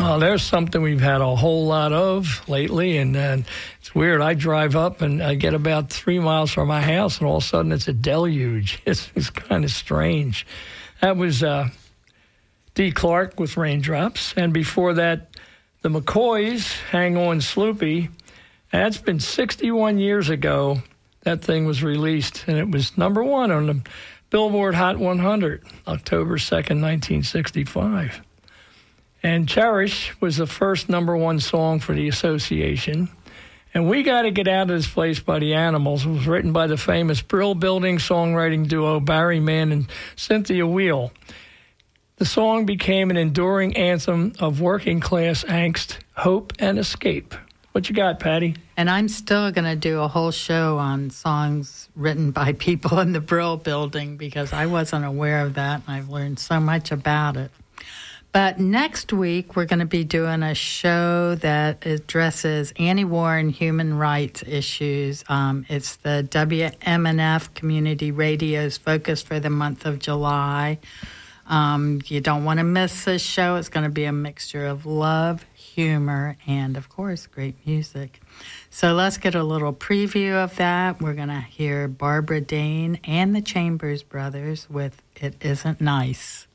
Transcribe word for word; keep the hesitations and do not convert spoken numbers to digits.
Well, there's something we've had a whole lot of lately, and uh, it's weird. I drive up and I get about three miles from my house, and all of a sudden it's a deluge. It's, it's kind of strange. That was uh, Dee Clark with Raindrops, and before that, the McCoys, Hang On Sloopy. That's been sixty-one years ago that thing was released, and it was number one on the Billboard Hot one hundred, October second, nineteen sixty-five. And Cherish was the first number one song for the association. And We Gotta Get Out of This Place by the Animals. It was written by the famous Brill Building songwriting duo Barry Mann and Cynthia Weil. The song became an enduring anthem of working class angst, hope, and escape. What you got, Patty? And I'm still going to do a whole show on songs written by people in the Brill Building because I wasn't aware of that, and I've learned so much about it. But next week, we're going to be doing a show that addresses anti-war and human rights issues. Um, it's the W M N F Community Radio's focus for the month of July. Um, you don't want to miss this show. It's going to be a mixture of love, humor, and, of course, great music. So let's get a little preview of that. We're going to hear Barbara Dane and the Chambers Brothers with It Isn't Nice.